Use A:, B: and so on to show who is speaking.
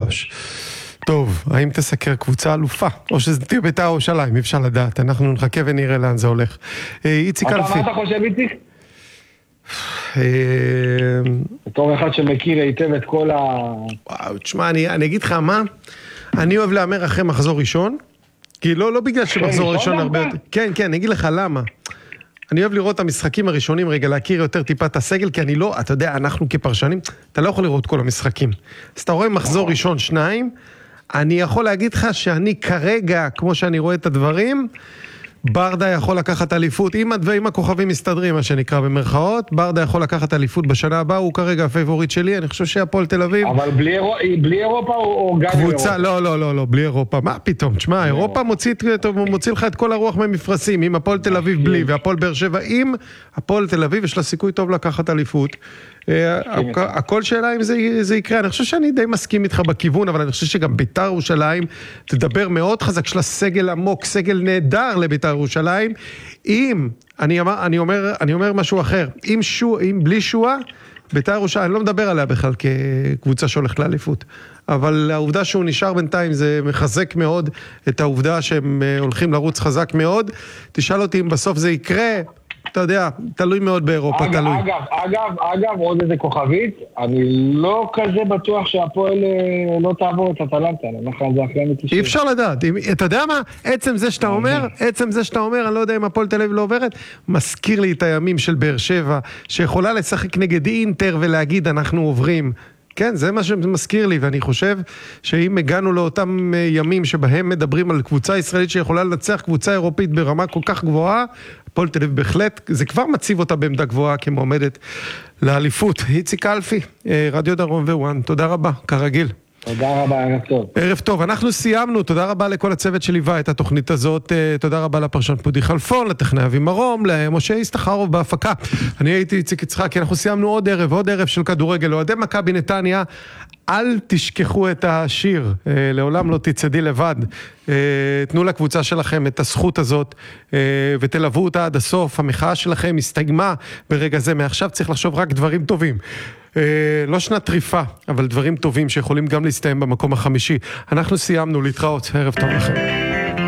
A: 3. טוב, האם תסקר קבוצה אלופה? או שזה תהיה בית"ר ירושלים, אפשר לדעת. אנחנו נחכה ונראה לאן זה הולך. איציק אלפי.
B: מה אתה חושב, איציק? בתור אחד שמכיר היטב את כל
A: וואו, תשמע, אני אגיד לך מה? אני אוהב לאמר אחרי מחזור ראשון, כי לא בגלל שמחזור ראשון הרבה יותר. כן, אני אגיד לך למה. אני אוהב לראות את המשחקים הראשונים, רגע, להכיר יותר טיפה את הסגל, כי אני לא, אתה יודע, אנחנו כפרשנים, אתה לא יכול לראות כל המשחקים. אז אתה רואה מחזור ראשון 2, אני יכול להגיד לך שאני כרגע, כמו שאני רואה את הדברים, ברדה יכול לקחת אליפות, אם הכוכבים מסתדרים, מה שנקרא במרכאות, ברדה יכול לקחת אליפות בשנה הבאה, הוא כרגע הפייבוריט שלי, אני חושב שהפועל תל אביב.
B: אבל בלי אירופה או גם
A: קבוצה, לא, בלי אירופה, מה פתאום? תשמע, אירופה מוציא לך את כל הרוח ממפרסים, אם הפועל תל אביב בלי, והפועל באר שבע, אם הפועל תל אביב יש לה סיכוי טוב לקחת אליפות, הכל שאלה אם זה יקרה. אני חושב שאני די מסכים איתך בכיוון, אבל אני חושב שגם בית"ר ירושלים תדבר מאוד חזק, יש לה סגל עמוק, סגל נהדר לבית"ר ירושלים. אם, אני אומר משהו אחר, אם בלי שואה, בית"ר ירושלים, אני לא מדבר עליה בכלל כקבוצה שהולכת לאליפות, אבל העובדה שהוא נשאר בינתיים זה מחזק מאוד את העובדה שהם הולכים לרוץ חזק מאוד. תשאל אותי אם בסוף זה יקרה, אתה יודע, תלוי מאוד באירופה, תלוי.
B: אגב, עוד איזה כוכבית, אני לא כזה בטוח שהפועל לא תעבור את אטלנטה,
A: אי אפשר לדעת, אתה יודע מה? עצם זה שאתה אומר, אני לא יודע אם הפועל תל אביב לא עוברת, מזכיר לי את הימים של באר שבע, שיכולה לשחק נגד אינטר ולהגיד אנחנו עוברים. כן, זה מה שמזכיר לי, ואני חושב שאם הגענו לאותם ימים שבהם מדברים על קבוצה ישראלית שיכולה לנצח קבוצה אירופית ברמה כל כך גבוהה, הפועל תל אביב בהחלט, זה כבר מציב אותה בעמדה גבוהה כמועמדת לאליפות. איציק אלפי, רדיו דרום ווואן, תודה רבה, כרגיל.
B: תודה רבה, ערב טוב.
A: ערב טוב, אנחנו סיימנו, תודה רבה לכל הצוות שליווה את התוכנית הזאת, תודה רבה לפרשן פודי חלפון, לטכנאי אבי מרום, למשה ישתחרוב בהפקה. אני הייתי איציק יצחק, אנחנו סיימנו עוד ערב של כדורגל, אוהדי מכבי נתניה, אל תשכחו את השיר, לעולם לא תצעדי לבד, תנו לקבוצה שלכם את הזכות הזאת, ותלוו אותה עד הסוף, המחאה שלכם הסתיימה ברגע זה, מעכשיו צריך לחשוב רק דברים טובים. לא שנת טריפה, אבל דברים טובים שיכולים גם להסתיים במקום החמישי. אנחנו סיימנו, להתראות, ערב טוב לכם.